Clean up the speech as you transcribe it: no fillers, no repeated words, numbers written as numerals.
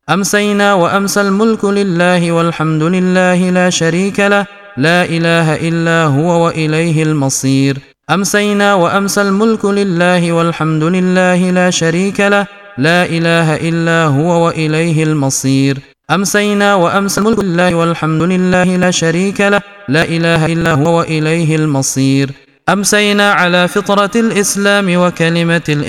أمسينا وأمسى الملك لله والحمد لله لا شريك له لا إله إلا هو وإليه المصير. أمسينا وأمسى الملك لله والحمد لله لا شريك له لا إله إلا هو وإليه المصير. أمسينا وأمسى الملك لله والحمد لله لا شريك له لا إله إلا هو وإليه المصير. أمسينا على فطرة الإسلام وكلمة